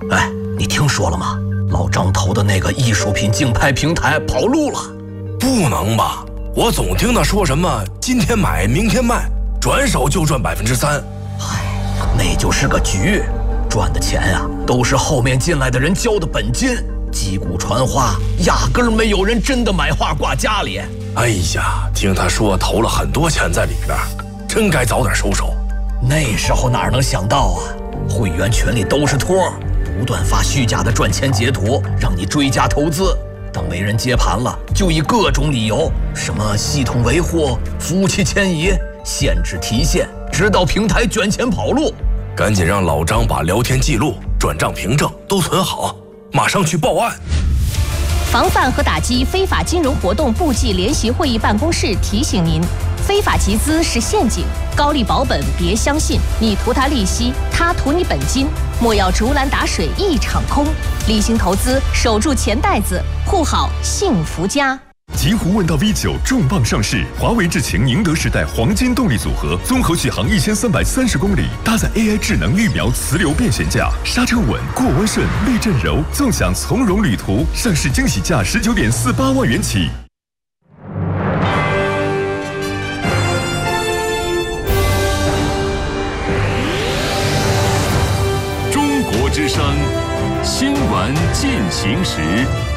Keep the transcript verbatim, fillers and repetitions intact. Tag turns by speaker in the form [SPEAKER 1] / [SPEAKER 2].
[SPEAKER 1] 哎，你听说了吗？老张投的那个艺术品竞拍平台跑路了。
[SPEAKER 2] 不能吧？我总听他说什么今天买明天卖，转手就赚百分之三。
[SPEAKER 1] 嗨，那就是个局，赚的钱呀、啊，都是后面进来的人交的本金，击鼓传花，压根儿没有人真的买画挂家里。
[SPEAKER 2] 哎呀，听他说投了很多钱在里边，真该早点收手。
[SPEAKER 1] 那时候哪能想到啊，会员群里都是托，不断发虚假的赚钱截图，让你追加投资。等没人接盘了，就以各种理由，什么系统维护、服务器迁移、限制提现，直到平台卷钱跑路。
[SPEAKER 2] 赶紧让老张把聊天记录、转账凭证都存好，马上去报案。
[SPEAKER 3] 防范和打击非法金融活动部际联席会议办公室提醒您：非法集资是陷阱，高利保本别相信，你图他利息，他图你本金，莫要竹篮打水一场空。理性投资，守住钱袋子，护好幸福家。
[SPEAKER 4] 极狐问道 V 九重磅上市，华为智擎宁德时代黄金动力组合，综合续航一千三百三十公里，搭载 A I 智能预瞄磁流变悬架，刹车稳，过弯顺，避震柔，纵享从容旅途。上市惊喜价十九点四八万元起。
[SPEAKER 5] 中国之声，新闻进行时。